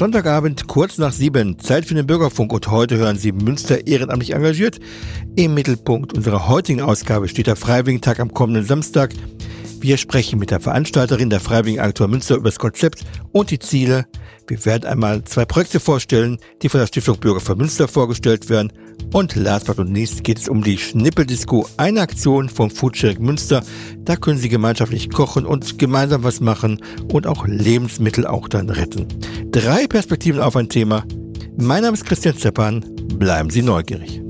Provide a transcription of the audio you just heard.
Sonntagabend, kurz nach 7, Zeit für den Bürgerfunk und heute hören Sie Münster ehrenamtlich engagiert. Im Mittelpunkt unserer heutigen Ausgabe steht der Freiwilligentag am kommenden Samstag. Wir sprechen mit der Veranstalterin der Freiwilligenagentur Münster über das Konzept und die Ziele. Wir werden einmal 2 Projekte vorstellen, die von der Stiftung Bürger für Münster vorgestellt werden. Und last but not least geht es um die Schnippel-Disco, eine Aktion vom Foodsharing Münster. Da können Sie gemeinschaftlich kochen und gemeinsam was machen und auch Lebensmittel auch dann retten. 3 Perspektiven auf ein Thema. Mein Name ist Christian Zeppan. Bleiben Sie neugierig.